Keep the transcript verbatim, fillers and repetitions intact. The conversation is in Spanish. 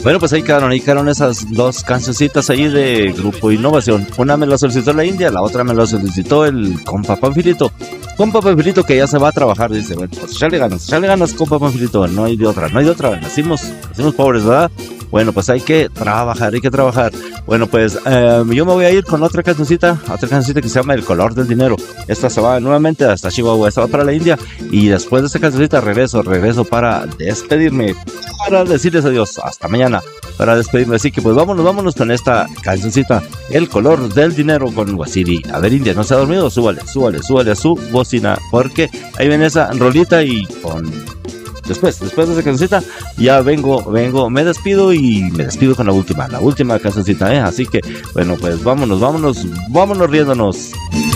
Bueno, pues ahí quedaron, ahí quedaron esas dos cancioncitas ahí de Grupo Innovación. Una me la solicitó la India, la otra me la solicitó el compa Panfilito. Compa Panfilito que ya se va a trabajar, dice, bueno, pues echarle ganas, echarle ganas, compa Panfilito, no hay de otra, no hay de otra, nacimos, nacimos pobres, ¿verdad? Bueno, pues hay que trabajar, hay que trabajar. Bueno, pues eh, yo me voy a ir con otra cancioncita, otra cancioncita que se llama El Color del Dinero. Esta se va nuevamente hasta Chihuahua, esta va para la India. Y después de esta cancioncita regreso, regreso para despedirme, para decirles adiós, hasta mañana, para despedirme. Así que pues vámonos, vámonos con esta cancioncita, El Color del Dinero con Guasiri. A ver, India, ¿no se ha dormido? Súbale, súbale, súbale a su bocina, porque ahí viene esa rolita y con... Después, después de esa cancioncita, ya vengo, vengo, me despido y me despido con la última, la última cancioncita, ¿eh? Así que, bueno, pues vámonos, vámonos, vámonos riéndonos.